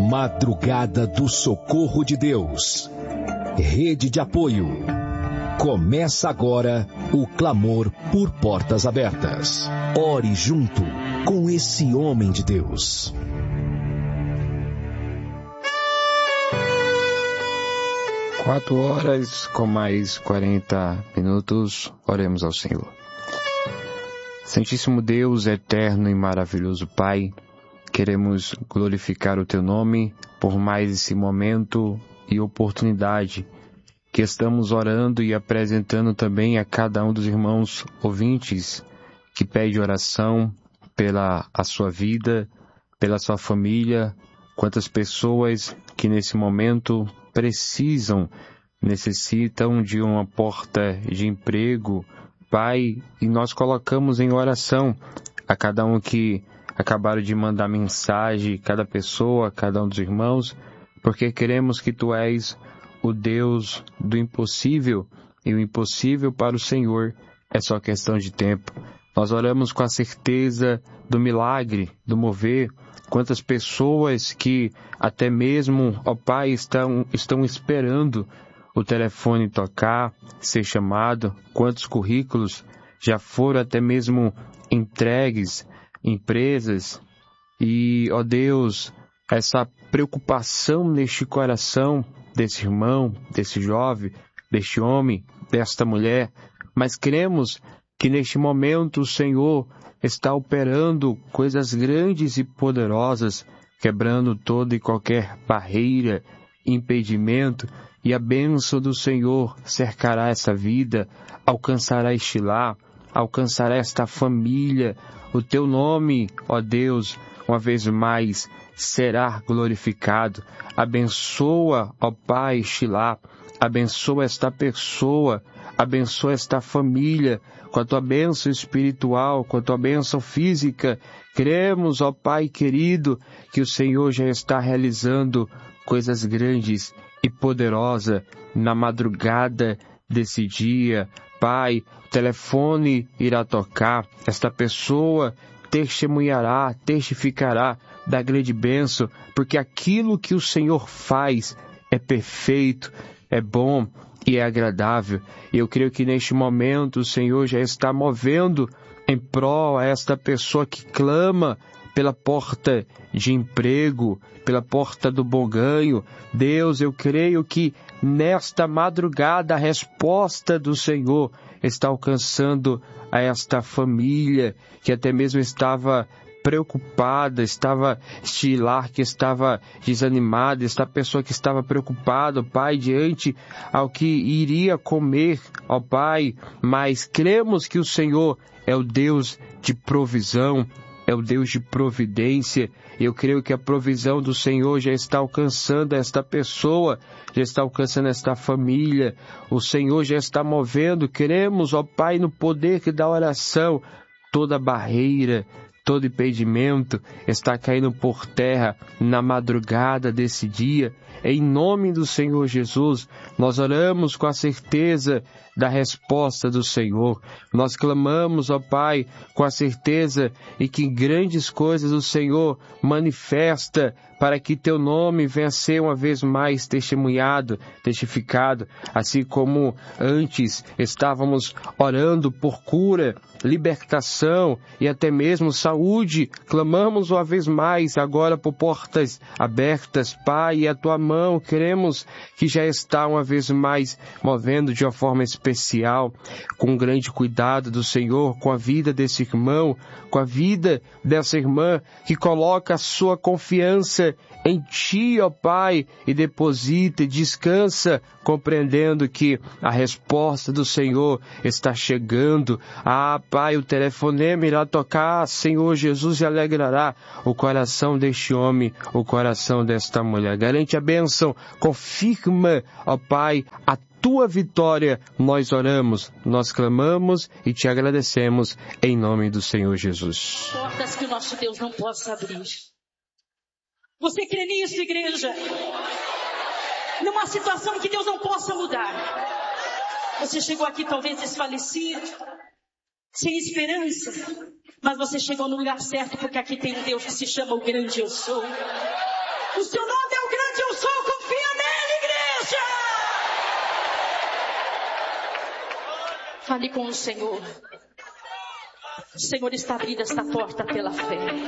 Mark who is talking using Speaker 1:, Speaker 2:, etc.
Speaker 1: Madrugada do Socorro de Deus. Rede de apoio. Começa agora o clamor por portas abertas. Ore junto com esse homem de Deus.
Speaker 2: Quatro horas com mais 40 minutos, oremos ao Senhor. Santíssimo Deus, eterno e maravilhoso Pai, queremos glorificar o Teu nome por mais esse momento e oportunidade que estamos orando e apresentando também a cada um dos irmãos ouvintes que pede oração pela a sua vida, pela sua família, quantas pessoas que nesse momento necessitam de uma porta de emprego, Pai, e nós colocamos em oração a cada um que acabaram de mandar mensagem, cada pessoa, cada um dos irmãos, porque queremos que Tu és o Deus do impossível, e o impossível para o Senhor é só questão de tempo. Nós oramos com a certeza do milagre, do mover. Quantas pessoas que até mesmo, ó Pai, estão esperando o telefone tocar, ser chamado, quantos currículos já foram até mesmo entregues, empresas, e, ó Deus, essa preocupação neste coração desse irmão, desse jovem, deste homem, desta mulher, mas cremos que neste momento o Senhor está operando coisas grandes e poderosas, quebrando toda e qualquer barreira, impedimento, e a bênção do Senhor cercará essa vida, alcançará este lar, alcançará esta família. O Teu nome, ó Deus, uma vez mais será glorificado. Abençoa, ó Pai, este lar, abençoa esta pessoa, abençoa esta família, com a Tua bênção espiritual, com a Tua bênção física. Cremos, ó Pai querido, que o Senhor já está realizando coisas grandes e poderosas na madrugada desse dia. Pai, o telefone irá tocar, esta pessoa testemunhará, testificará da grande bênção, porque aquilo que o Senhor faz é perfeito, é bom e é agradável. E eu creio que neste momento o Senhor já está movendo em prol a esta pessoa que clama pela porta de emprego, pela porta do bom ganho. Deus, eu creio que nesta madrugada a resposta do Senhor está alcançando a esta família que até mesmo estava preocupada, este lar que estava desanimado, esta pessoa que estava preocupada, Pai, diante ao que iria comer, ó Pai, mas cremos que o Senhor é o Deus de provisão, é o Deus de providência. Eu creio que a provisão do Senhor já está alcançando esta pessoa, já está alcançando esta família. O Senhor já está movendo. Queremos, ó Pai, no poder da oração, toda barreira, todo impedimento está caindo por terra na madrugada desse dia. Em nome do Senhor Jesus, nós oramos com a certeza da resposta do Senhor. Nós clamamos, ó Pai, com a certeza e que grandes coisas o Senhor manifesta para que Teu nome venha ser uma vez mais testemunhado, testificado, assim como antes estávamos orando por cura, libertação e até mesmo saúde. Clamamos uma vez mais agora por portas abertas, Pai, e a Tua mão queremos que já está uma vez mais movendo de uma forma especial, com grande cuidado do Senhor, com a vida desse irmão, com a vida dessa irmã que coloca a sua confiança em Ti, ó Pai, e deposita e descansa, compreendendo que a resposta do Senhor está chegando. Ah, Pai, o telefonema irá tocar, Senhor Jesus, e alegrará o coração deste homem, o coração desta mulher. Garante a bênção, confirma, ó Pai, a Tua vitória. Nós oramos, nós clamamos e Te agradecemos em nome do Senhor Jesus.
Speaker 3: Portas que o nosso Deus não possa abrir. Você crê nisso, igreja? Numa situação que Deus não possa mudar. Você chegou aqui talvez desfalecido, sem esperança, mas você chegou no lugar certo, porque aqui tem um Deus que se chama o grande eu sou. O seu nome é o grande eu sou, confia nele, igreja! Fale com o Senhor. O Senhor está abrindo esta porta pela fé.